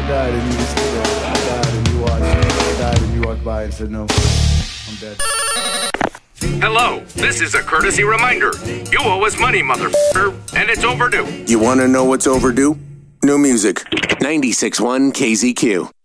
died and you just died and you watched. I died and you walked by and said no, I'm dead. Hello, this is a courtesy reminder. You owe us money, motherfucker, and it's overdue. You want to know what's overdue? New music. 96.1 KZQ.